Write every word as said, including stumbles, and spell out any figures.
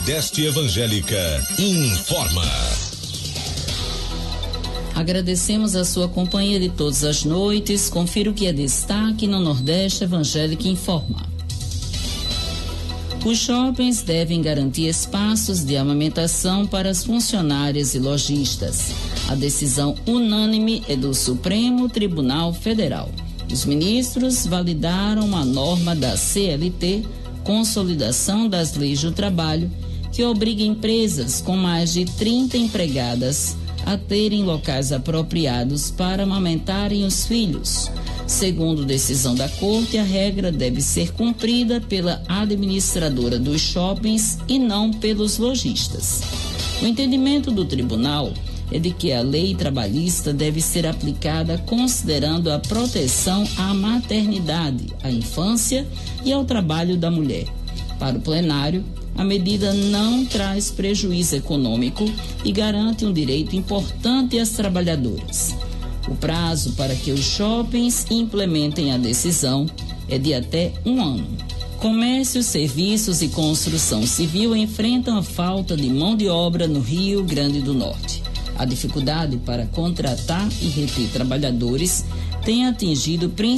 Nordeste Evangélica informa. Agradecemos a sua companhia de todas as noites. Confira o que é destaque no Nordeste Evangélica informa. Os shoppings devem garantir espaços de amamentação para as funcionárias e lojistas. A decisão unânime é do Supremo Tribunal Federal. Os ministros validaram a norma da C L T, Consolidação das Leis do Trabalho, que obriga empresas com mais de trinta empregadas a terem locais apropriados para amamentarem os filhos. Segundo decisão da Corte, a regra deve ser cumprida pela administradora dos shoppings e não pelos lojistas. O entendimento do tribunal é de que a lei trabalhista deve ser aplicada considerando a proteção à maternidade, à infância e ao trabalho da mulher. Para o plenário, a medida não traz prejuízo econômico e garante um direito importante às trabalhadoras. O prazo para que os shoppings implementem a decisão é de até um ano. Comércio, serviços e construção civil enfrentam a falta de mão de obra no Rio Grande do Norte. A dificuldade para contratar e reter trabalhadores tem atingido principalmente